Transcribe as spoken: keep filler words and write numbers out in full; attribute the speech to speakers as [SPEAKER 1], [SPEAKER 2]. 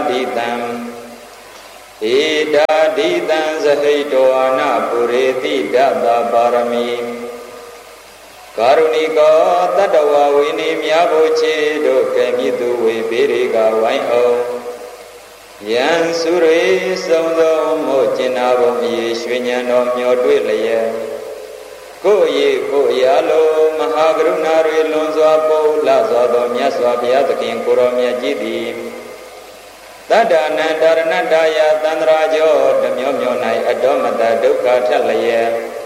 [SPEAKER 1] ดิตังเอดาดิตังสหิโตอานาปุเรติดัตตาบารมีการุณิกาตัตวาวินิมยาบุเชโดเกมิตุเวเบริกาไวโอยันสุเรสงโสโมจินาบมเยชวิญญาณโมด้วยละเยကိုယ်ရေကိုယ်ရာလုံးမဟာကရုဏာတွေလွန်စွာပို့လာစွာသောမြတ်စွာဘုရားသခင်ကိုရောမြတ်ကြီးသည်တတ္တနန္တရဏတယသန္တရာကျော်တမျိုးမျိုး၌အတောမတဒုက္ခထက်လျက်